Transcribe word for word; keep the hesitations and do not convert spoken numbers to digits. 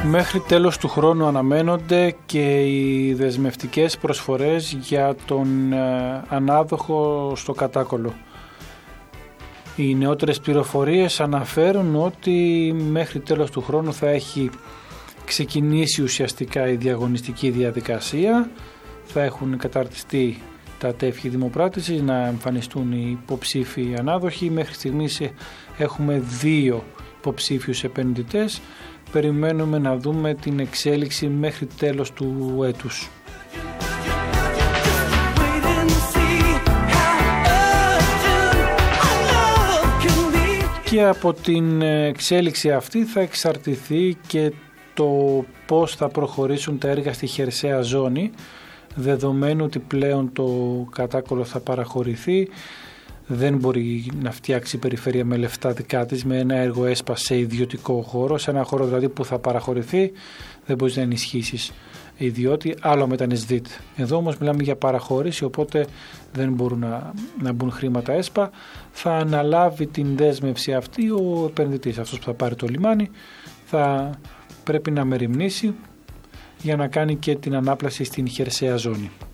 Μέχρι τέλος του χρόνου αναμένονται και οι δεσμευτικές προσφορές για τον ε, ανάδοχο στο Κατάκολο. Οι νεότερες πληροφορίες αναφέρουν ότι μέχρι τέλος του χρόνου θα έχει ξεκινήσει ουσιαστικά η διαγωνιστική διαδικασία, θα έχουν καταρτιστεί τα τεύχη δημοπράτησης, να εμφανιστούν οι υποψήφοι ανάδοχοι. Μέχρι στιγμής έχουμε δύο υποψήφιους επενδυτές. Περιμένουμε να δούμε την εξέλιξη μέχρι τέλος του έτους. Και από την εξέλιξη αυτή θα εξαρτηθεί και το πώς θα προχωρήσουν τα έργα στη χερσαία ζώνη, δεδομένου ότι πλέον το Κατάκολο θα παραχωρηθεί. Δεν μπορεί να φτιάξει η περιφέρεια με λεφτά δικά της, με ένα έργο ΕΣΠΑ σε ιδιωτικό χώρο, σε ένα χώρο δηλαδή που θα παραχωρηθεί, δεν μπορείς να ενισχύσεις ιδιώτη, άλλο με τα ΕΣΔΙΤ. Εδώ όμως μιλάμε για παραχώρηση, οπότε δεν μπορούν να, να μπουν χρήματα ΕΣΠΑ. Θα αναλάβει την δέσμευση αυτή ο επενδυτής, αυτός που θα πάρει το λιμάνι, θα πρέπει να μεριμνήσει για να κάνει και την ανάπλαση στην χερσαία ζώνη.